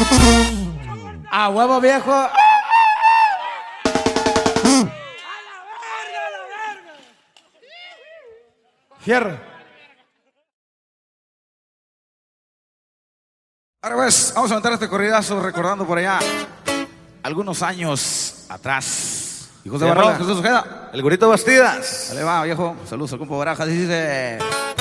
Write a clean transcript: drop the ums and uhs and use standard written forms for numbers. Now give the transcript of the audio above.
A huevo viejo. Fierro. Ahora pues, vamos a meter este corridazo recordando por allá algunos años atrás. Hijos de Barrola, Jesús Ojeda, el Gorito Bastidas. Dale va, viejo. Saludos al compa Barajas, dice.